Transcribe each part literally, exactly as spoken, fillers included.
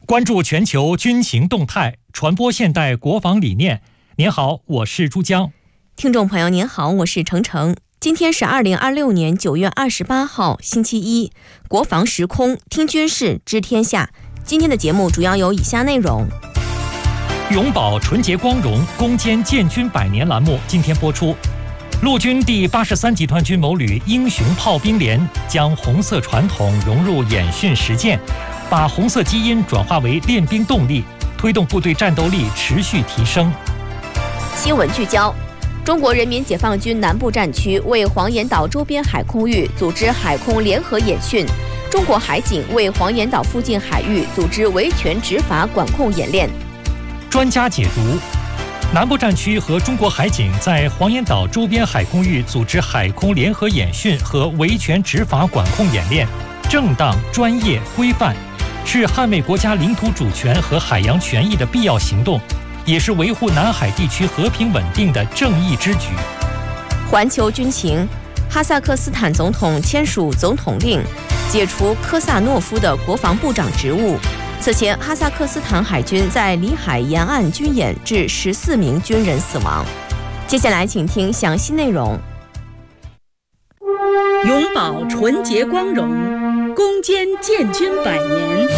关注全球军情动态，传播现代国防理念。您好，我是珠江。 听众朋友您好，我是程程。今天是二零二六年九月二十八号，星期一。国防时空，听军事，知天下。今天的节目主要有以下内容： 永葆纯洁光荣，攻坚建军百年栏目今天播出。陆军第八十三集团军某旅英雄炮兵连将红色传统融入演训实践，把红色基因转化为练兵动力，推动部队战斗力持续提升。 新闻聚焦：中国人民解放军南部战区为黄岩岛周边海空域组织海空联合演训，中国海警为黄岩岛附近海域组织维权执法管控演练。 专家解读：南部战区和中国海警在黄岩岛周边海空域组织海空联合演训和维权执法管控演练，正当、专业、规范，是捍卫国家领土主权和海洋权益的必要行动，也是维护南海地区和平稳定的正义之举。 环球军情：哈萨克斯坦总统签署总统令，解除科萨诺夫的国防部长职务。此前，哈萨克斯坦海军在里海沿岸军演致十四名军人死亡。接下来，请听详细内容。 永葆纯洁光荣，攻坚建军百年。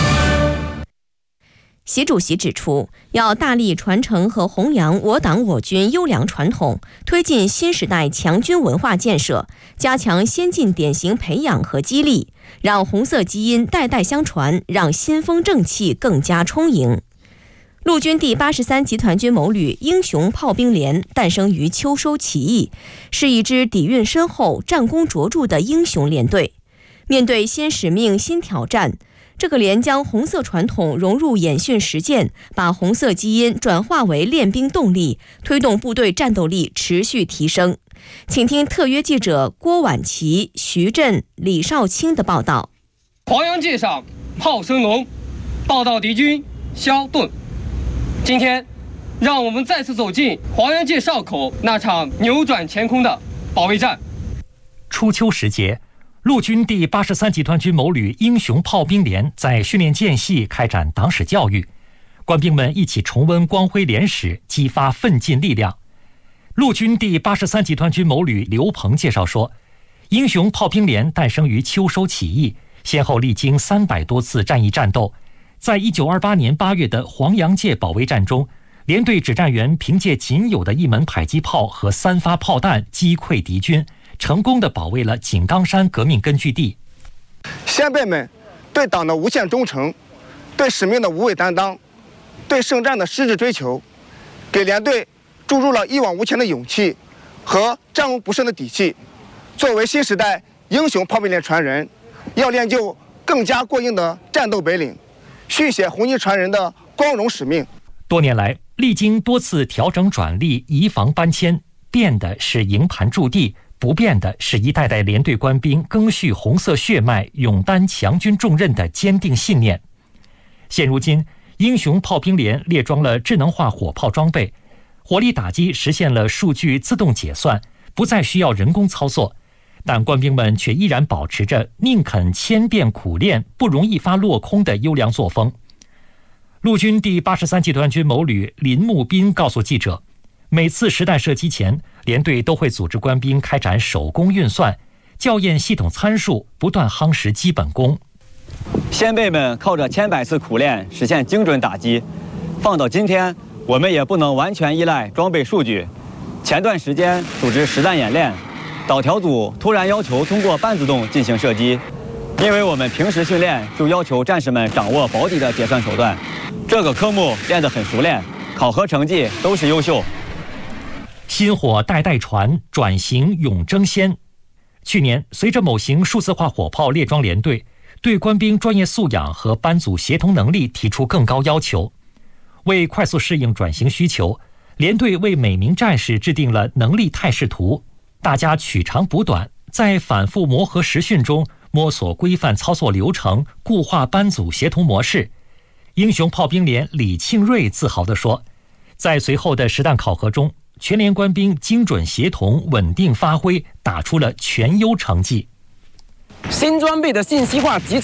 习主席指出，要大力传承和弘扬我党我军优良传统，推进新时代强军文化建设，加强先进典型培养和激励，让红色基因代代相传，让新风正气更加充盈。陆军第八十三集团军某旅英雄炮兵连诞生于秋收起义，是一支底蕴深厚、战功卓著的英雄连队。面对新使命、新挑战，这个连将红色传统融入演训实践，把红色基因转化为练兵动力，推动部队战斗力持续提升。请听特约记者郭婉琪、徐震、李少卿的报道。 黄洋界上炮声隆，报道敌军消遁。今天，让我们再次走进黄洋界哨口那场扭转乾坤的保卫战。 初秋时节，陆军第八十三集团军某旅英雄炮兵连在训练间隙开展党史教育，官兵们一起重温光辉连史，激发奋进力量。陆军第八十三集团军某旅刘鹏介绍说，英雄炮兵连诞生于秋收起义，先后历经三百多次战役战斗。在一九二八年八月的黄洋界保卫战中，连队指战员凭借仅有的一门迫击炮和三发炮弹击溃敌军，成功地保卫了井冈山革命根据地。 先辈们对党的无限忠诚，对使命的无畏担当，对圣战的矢志追求，给连队注入了一往无前的勇气和战无不胜的底气。作为新时代英雄炮兵连传人，要练就更加过硬的战斗本领，续写红衣传人的光荣使命。 多年来，历经多次调整转隶、移防搬迁，变的是营盘驻地，不变的是一代代连队官兵赓续红色血脉、勇担强军重任的坚定信念。现如今，英雄炮兵连列装了智能化火炮装备，火力打击实现了数据自动解算，不再需要人工操作，但官兵们却依然保持着宁肯千变苦练，不容一发落空的优良作风。陆军第八十三集团军某旅林木斌告诉记者，每次实弹射击前，连队都会组织官兵开展手工运算，校验系统参数，不断夯实基本功。 先辈们靠着千百次苦练实现精准打击，放到今天，我们也不能完全依赖装备数据。前段时间组织实弹演练，导条组突然要求通过半自动进行射击，因为我们平时训练就要求战士们掌握保底的结算手段，这个科目练得很熟练，考核成绩都是优秀。 薪火代代传，转型永争先。去年，随着某型数字化火炮列装连队，对官兵专业素养和班组协同能力提出更高要求。为快速适应转型需求，连队为每名战士制定了能力态势图，大家取长补短，在反复磨合实训中摸索规范操作流程，固化班组协同模式。英雄炮兵连李庆瑞自豪地说，在随后的实弹考核中，全连官兵精准协同、稳定发挥，打出了全优成绩。 新装备的信息化集